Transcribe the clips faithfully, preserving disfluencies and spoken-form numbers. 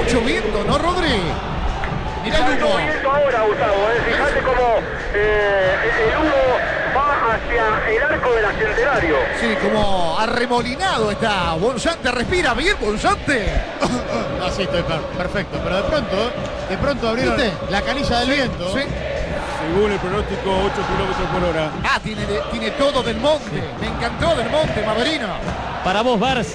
mucho viento, ¿no, Rodri? Mirá el humo. Viento ahora, Gustavo, ¿eh? Fíjate cómo eh, el humo va hacia el arco del Centenario. Sí, como arremolinado está. Bonsante, respira bien, Bonsante. Así estoy per perfecto, pero de pronto, de pronto abrieron ¿Viste? la canilla del Sí, viento. sí. Según el pronóstico, ocho kilómetros por hora. Ah, tiene, tiene todo del monte. Me encantó del monte, Maverino. Para vos, Bars.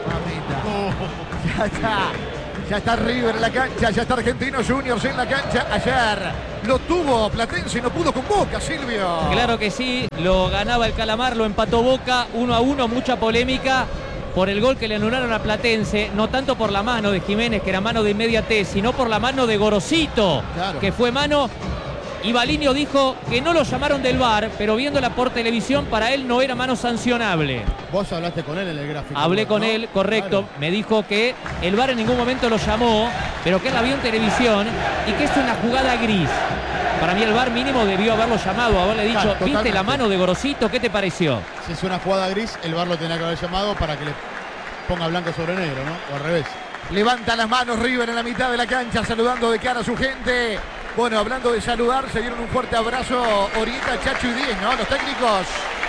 Mamita. Ya está. Ya está River en la cancha, ya está Argentinos Juniors en la cancha. Ayer lo tuvo Platense y no pudo con Boca, Silvio. Claro que sí, lo ganaba el Calamar, lo empató Boca uno a uno, mucha polémica por el gol que le anularon a Platense, no tanto por la mano de Jiménez, que era mano de inmediatez, sino por la mano de Gorosito, Claro. que fue mano. Y Balinio dijo que no lo llamaron del V A R, pero viéndola por televisión, para él no era mano sancionable. Vos hablaste con él en el gráfico. Hablé ¿no? con él, correcto. Claro. Me dijo que el V A R en ningún momento lo llamó, pero que él la vio en televisión y que es una jugada gris. Para mí el V A R mínimo debió haberlo llamado, haberle dicho, Claro, ¿viste totalmente. la mano de Gorosito? ¿Qué te pareció? Si es una jugada gris, el V A R lo tenía que haber llamado para que le ponga blanco sobre negro, ¿no? O al revés. Levanta las manos River en la mitad de la cancha, saludando de cara a su gente. Bueno, hablando de saludar, se dieron un fuerte abrazo Orieta, Chacho y Díez, ¿no? Los técnicos.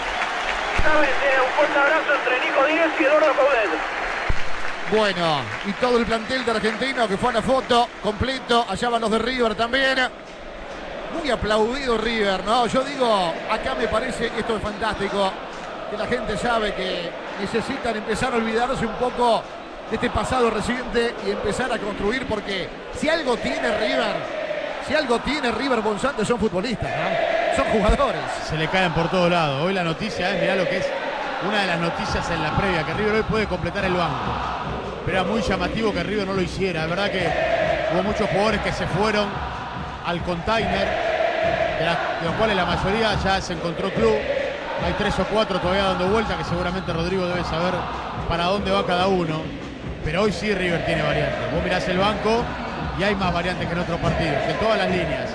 ¿Sabes? Eh, un fuerte abrazo entre Nico Díez y Eduardo Coudet. Bueno, y todo el plantel de Argentino que fue a la foto, completo. Allá van los de River también. Muy aplaudido River, ¿no? Yo digo, acá me parece, esto es fantástico, que la gente sabe que necesitan empezar a olvidarse un poco de este pasado reciente y empezar a construir, porque si algo tiene River, si algo tiene River Bonsante son futbolistas, ¿no? Son jugadores. Se le caen por todos lados. Hoy la noticia es, mirá lo que es una de las noticias en la previa, que River hoy puede completar el banco. Pero era muy llamativo que River no lo hiciera. Es verdad que hubo muchos jugadores que se fueron al container, de, la, de los cuales la mayoría ya se encontró club. Hay tres o cuatro todavía dando vuelta, que seguramente Rodrigo debe saber para dónde va cada uno. Pero hoy sí River tiene variantes. Vos mirás el banco y hay más variantes que en otros partidos, en todas las líneas.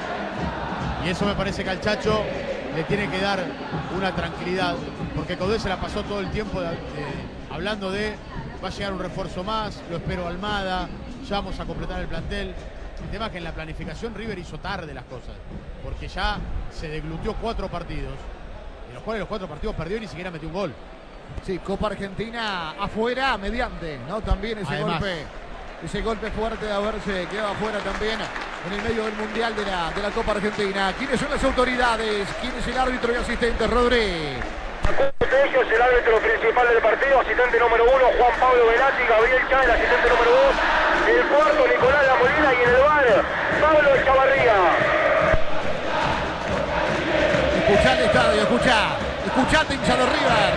Y eso me parece que al Chacho le tiene que dar una tranquilidad, porque Coudet se la pasó todo el tiempo de, de, hablando de va a llegar un refuerzo más, lo espero Almada, ya vamos a completar el plantel. El tema es que en la planificación River hizo tarde las cosas, porque ya se deglutió cuatro partidos, de los cuales los cuatro partidos perdió y ni siquiera metió un gol. Sí, Copa Argentina afuera mediante, ¿no? También ese Además. golpe, ese golpe fuerte de haberse quedado afuera también en el medio del Mundial de la, de la Copa Argentina. ¿Quiénes son las autoridades? ¿Quién es el árbitro y asistente, Rodri? De ellos, el árbitro principal del partido, asistente número uno, Juan Pablo Velati, Gabriel Chávez, asistente número dos, el cuarto, Nicolás La Molina, y en el V A R, Pablo Chavarría. Escuchá el estadio, escuchá. Escuchate, hincha de River.